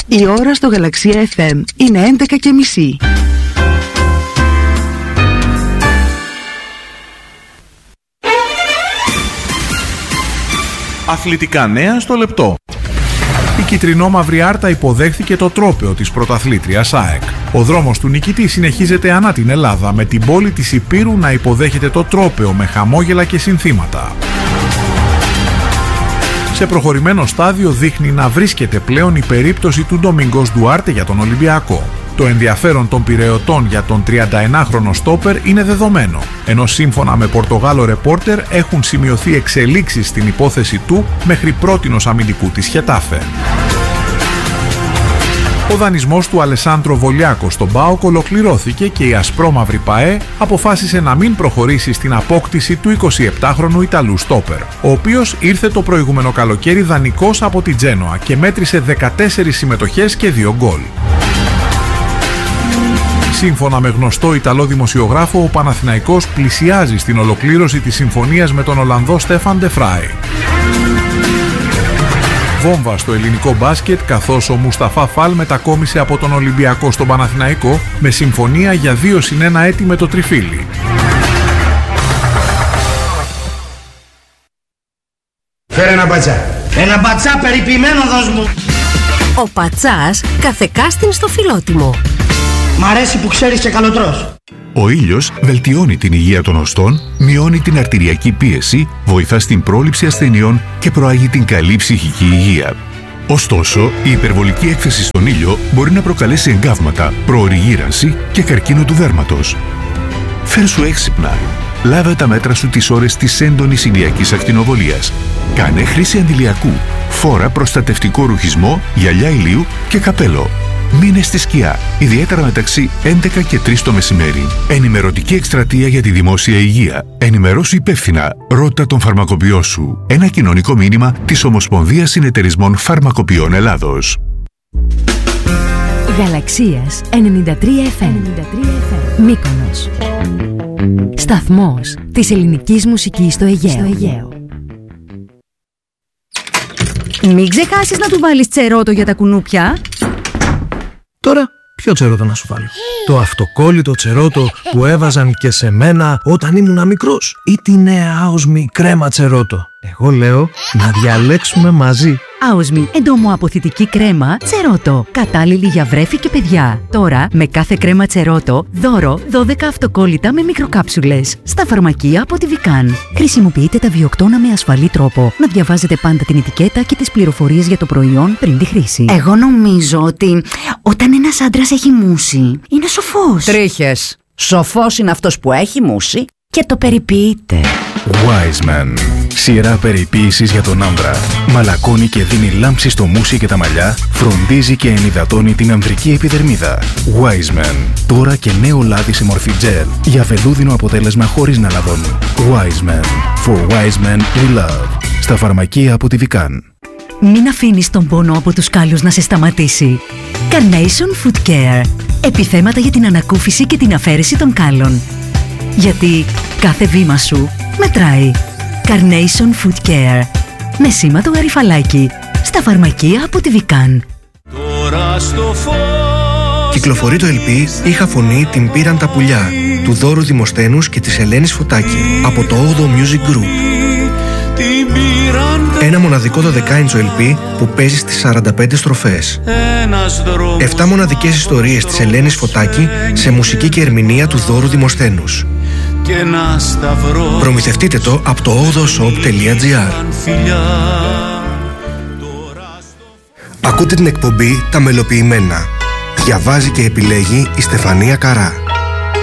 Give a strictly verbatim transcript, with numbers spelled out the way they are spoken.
Η ώρα στο Γαλαξία εφ εμ είναι έντεκα και μισή. Αθλητικά νέα στο λεπτό. Η κιτρινόμαυρη Άρτα υποδέχθηκε το τρόπαιο της πρωταθλήτριας ΑΕΚ. Ο δρόμος του νικητή συνεχίζεται ανά την Ελλάδα, με την πόλη της Υπήρου να υποδέχεται το τρόπαιο με χαμόγελα και συνθήματα. Σε προχωρημένο στάδιο δείχνει να βρίσκεται πλέον η περίπτωση του Ντομίνγκος Ντουάρτε για τον Ολυμπιακό. Το ενδιαφέρον των Πειραιωτών για τον τριανταενάχρονο στόπερ είναι δεδομένο, ενώ σύμφωνα με Πορτογάλο ρεπόρτερ έχουν σημειωθεί εξελίξεις στην υπόθεση του μέχρι πρότινος αμυντικού της Χετάφε. Ο δανεισμός του Αλεσάντρο Βολιάκο στον ΠΑΟΚ ολοκληρώθηκε και η ασπρόμαυρη ΠΑΕ αποφάσισε να μην προχωρήσει στην απόκτηση του εικοσιεπτάχρονου Ιταλού στόπερ, ο οποίος ήρθε το προηγούμενο καλοκαίρι δανεικός από την Τζένοα και μέτρησε δεκατέσσερις συμμετοχές και δύο γκολ. Σύμφωνα με γνωστό Ιταλό δημοσιογράφο, ο Παναθηναϊκός πλησιάζει στην ολοκλήρωση της συμφωνίας με τον Ολλανδό Στέφαν ντε Φράι. Βόμβα στο ελληνικό μπάσκετ, καθώς ο Μουσταφά Φαλ μετακόμισε από τον Ολυμπιακό στον Παναθηναϊκό με συμφωνία για δύο συν ένα έτη με το τριφύλι. Φέρε ένα μπατσά. Ένα μπατσά περιποιημένο δώσ' μου. Ο πατσάς καθεκάστην στο φιλότιμο. Μ' αρέσει που ξέρεις και καλοτρός. Ο ήλιος βελτιώνει την υγεία των οστών, μειώνει την αρτηριακή πίεση, βοηθά στην πρόληψη ασθενειών και προάγει την καλή ψυχική υγεία. Ωστόσο, η υπερβολική έκθεση στον ήλιο μπορεί να προκαλέσει εγκάβματα, προωρή γύρανση και καρκίνο του δέρματος. Φέρσου έξυπνα. Λάβε τα μέτρα σου τις ώρες της έντονης ηλιακής ακτινοβολίας. Κάνε χρήση αντιλιακού. Φόρα προστατευτικό ρουχισμό, γυαλιά ηλίου και καπέλο. Μείνε στη σκιά, ιδιαίτερα μεταξύ έντεκα και τρεις το μεσημέρι. Ενημερωτική εκστρατεία για τη δημόσια υγεία. Ενημερώσου υπεύθυνα. Ρώτα τον φαρμακοποιό σου. Ένα κοινωνικό μήνυμα της Ομοσπονδίας Συνεταιρισμών Φαρμακοποιών Ελλάδος. Γαλαξίας ενενήντα τρία εφ εμ. Μύκονος. Σταθμός της ελληνικής μουσικής στο Αιγαίο. Μην ξεχάσεις να του βάλεις τσερότο για τα κουνούπια. Τώρα, ποιο τσερότο να σου βάλω? Το αυτοκόλλητο τσερότο που έβαζαν και σε μένα όταν ήμουν μικρός, ή τη νέα άοσμη κρέμα τσερότο? Εγώ λέω να διαλέξουμε μαζί. Άοσμη εντομοαποθητική κρέμα τσερότο. Κατάλληλη για βρέφη και παιδιά. Τώρα, με κάθε κρέμα τσερότο, δώρο δώδεκα αυτοκόλλητα με μικροκάψουλες. Στα φαρμακεία από τη Βικάν. Χρησιμοποιείτε τα βιοκτώνα με ασφαλή τρόπο. Να διαβάζετε πάντα την ετικέτα και τις πληροφορίες για το προϊόν πριν τη χρήση. Εγώ νομίζω ότι όταν ένας άντρας έχει μούσει, είναι σοφός. Τρίχες. Σοφός είναι αυτός που έχει μούσει και το περιποιείται. Wiseman. Σειρά περιποίησης για τον άντρα. Μαλακώνει και δίνει λάμψη στο μουσι και τα μαλλιά, φροντίζει και ενυδατώνει την ανδρική επιδερμίδα. Wiseman. Τώρα και νέο λάδι σε μορφή gel για βελούδινο αποτέλεσμα χωρίς να λαδώνει. Wiseman. For wise men we love. Στα φαρμακεία από τη Βικάν. Μην αφήνεις τον πόνο από τους κάλους να σε σταματήσει. Carnation Foot Care. Επιθέματα για την ανακούφιση και την αφαίρεση των κάλων. Γιατί κάθε βήμα σου μετράει. Carnation Foot Care. Με σήμα το γαριφαλάκι. Στα φαρμακεία από τη Βικάν. Κυκλοφορεί το ελ πι «Είχα φωνή, την πήραν τα πουλιά» του Δώρου Δημοσθένους και της Ελένης Φωτάκη από το όγδοο Music Group. Ένα μοναδικό δωδεκάιντσο ελ πι που παίζει στις σαράντα πέντε στροφές. Εφτά μοναδικές ιστορίες της Ελένης Φωτάκη σε μουσική και ερμηνεία του Δώρου Δημοσθένους. Προμηθευτείτε το από το όγδοο shop τελεία gr. Ακούτε την εκπομπή «Τα Μελοποιημένα». Διαβάζει και επιλέγει η Στεφανία Καρά.